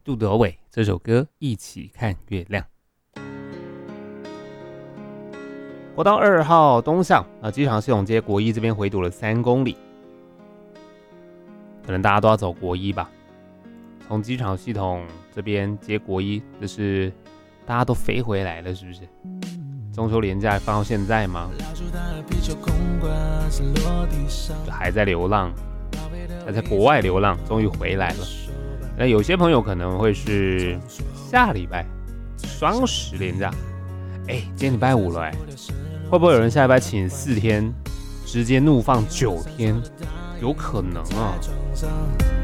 杜德伟这首歌《一起看月亮》。国道2号东向机场系统街国一这边回堵了3公里，可能大家都要走国一吧。从机场系统这边接国一，就是大家都飞回来了，是不是？中秋连假放到现在吗？就还在流浪，还在国外流浪，终于回来了。那有些朋友可能会是下礼拜双十连假，今天礼拜5了，会不会有人下礼拜请4天，直接怒放9天？有可能啊。